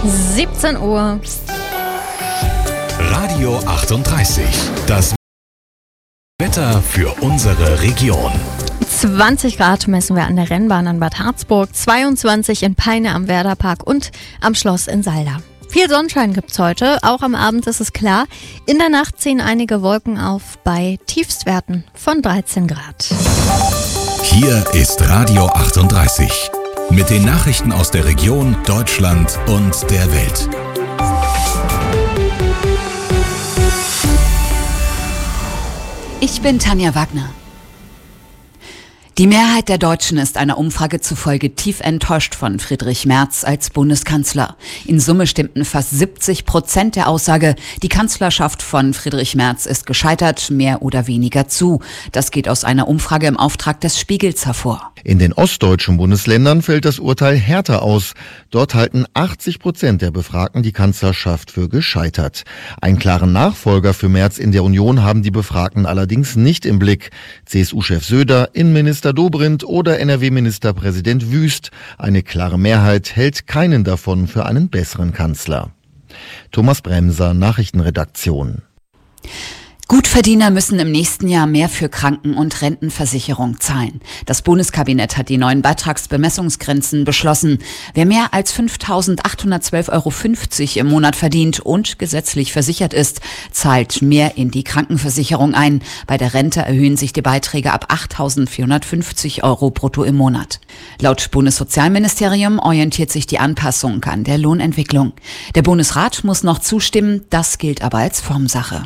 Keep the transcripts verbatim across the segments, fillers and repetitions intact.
siebzehn Uhr. Radio achtunddreißig. Das Wetter für unsere Region. zwanzig Grad messen wir an der Rennbahn an Bad Harzburg, zweiundzwanzig in Peine am Werderpark und am Schloss in Salda. Viel Sonnenschein gibt's heute, auch am Abend ist es klar. In der Nacht ziehen einige Wolken auf bei Tiefstwerten von dreizehn Grad. Hier ist Radio achtunddreißig. Mit den Nachrichten aus der Region, Deutschland und der Welt. Ich bin Tanja Wagner. Die Mehrheit der Deutschen ist einer Umfrage zufolge tief enttäuscht von Friedrich Merz als Bundeskanzler. In Summe stimmten fast siebzig Prozent der Aussage, die Kanzlerschaft von Friedrich Merz ist gescheitert, mehr oder weniger zu. Das geht aus einer Umfrage im Auftrag des Spiegels hervor. In den ostdeutschen Bundesländern fällt das Urteil härter aus. Dort halten achtzig Prozent der Befragten die Kanzlerschaft für gescheitert. Einen klaren Nachfolger für Merz in der Union haben die Befragten allerdings nicht im Blick. C S U-Chef Söder, Innenminister Dobrindt oder N R W-Ministerpräsident Wüst. Eine klare Mehrheit hält keinen davon für einen besseren Kanzler. Thomas Bremser, Nachrichtenredaktion. Gutverdiener müssen im nächsten Jahr mehr für Kranken- und Rentenversicherung zahlen. Das Bundeskabinett hat die neuen Beitragsbemessungsgrenzen beschlossen. Wer mehr als fünftausendachthundertzwölf Euro fünfzig im Monat verdient und gesetzlich versichert ist, zahlt mehr in die Krankenversicherung ein. Bei der Rente erhöhen sich die Beiträge ab achttausendvierhundertfünfzig Euro brutto im Monat. Laut Bundessozialministerium orientiert sich die Anpassung an der Lohnentwicklung. Der Bundesrat muss noch zustimmen, das gilt aber als Formsache.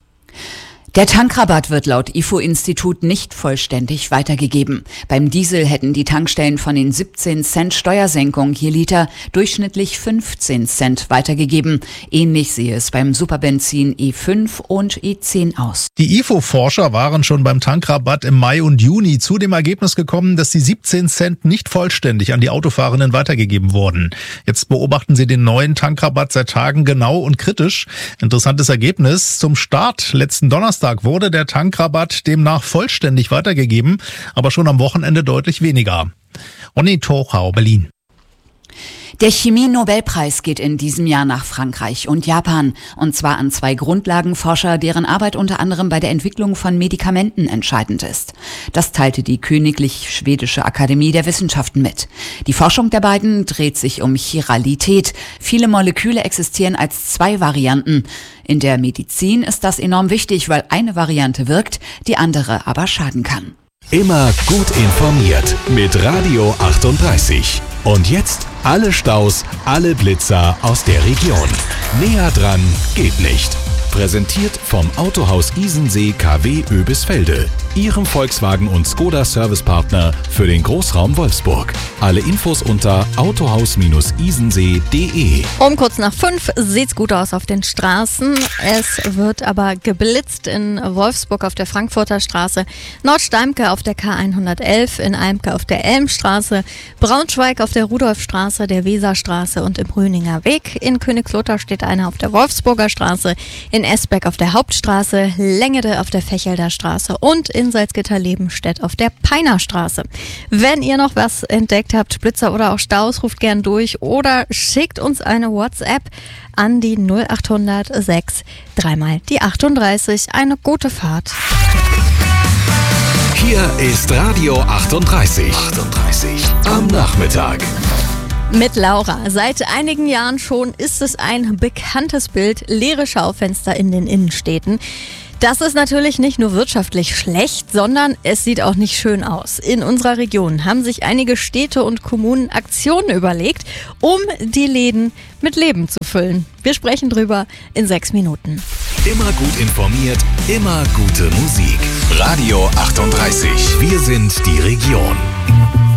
Der Tankrabatt wird laut I F O-Institut nicht vollständig weitergegeben. Beim Diesel hätten die Tankstellen von den siebzehn Cent Steuersenkung je Liter durchschnittlich fünfzehn Cent weitergegeben. Ähnlich sehe es beim Superbenzin E fünf und E zehn aus. Die I F O-Forscher waren schon beim Tankrabatt im Mai und Juni zu dem Ergebnis gekommen, dass die siebzehn Cent nicht vollständig an die Autofahrenden weitergegeben wurden. Jetzt beobachten sie den neuen Tankrabatt seit Tagen genau und kritisch. Interessantes Ergebnis. Zum Start letzten Donnerstag wurde der Tankrabatt demnach vollständig weitergegeben, aber schon am Wochenende deutlich weniger. Ronny Tochau, Berlin. Der Chemie-Nobelpreis geht in diesem Jahr nach Frankreich und Japan. Und zwar an zwei Grundlagenforscher, deren Arbeit unter anderem bei der Entwicklung von Medikamenten entscheidend ist. Das teilte die Königlich Schwedische Akademie der Wissenschaften mit. Die Forschung der beiden dreht sich um Chiralität. Viele Moleküle existieren als zwei Varianten. In der Medizin ist das enorm wichtig, weil eine Variante wirkt, die andere aber schaden kann. Immer gut informiert mit Radio achtunddreißig. Und jetzt alle Staus, alle Blitzer aus der Region. Näher dran geht nicht. Präsentiert vom Autohaus Isensee K W Oebisfelde, Ihrem Volkswagen und Skoda Servicepartner für den Großraum Wolfsburg. Alle Infos unter autohaus isensee punkt de. Um kurz nach fünf sieht's gut aus auf den Straßen. Es wird aber geblitzt in Wolfsburg auf der Frankfurter Straße, Nordsteimke auf der K hundertelf, in Eimke auf der Elmstraße, Braunschweig auf der Rudolfstraße, der Weserstraße und im Rüninger Weg. In Königslutter steht einer auf der Wolfsburger Straße, in Esbeck auf der Hauptstraße, Längede auf der Fechelder Straße und in Salzgitter-Lebenstedt auf der Peiner Straße. Wenn ihr noch was entdeckt habt, Blitzer oder auch Staus, ruft gern durch oder schickt uns eine WhatsApp an die null achthundert sechs, dreimal die achtunddreißig. Eine gute Fahrt. Hier ist Radio achtunddreißig. achtunddreißig am Nachmittag. Mit Laura. Seit einigen Jahren schon ist es ein bekanntes Bild, leere Schaufenster in den Innenstädten. Das ist natürlich nicht nur wirtschaftlich schlecht, sondern es sieht auch nicht schön aus. In unserer Region haben sich einige Städte und Kommunen Aktionen überlegt, um die Läden mit Leben zu füllen. Wir sprechen drüber in sechs Minuten. Immer gut informiert, immer gute Musik. Radio achtunddreißig. Wir sind die Region.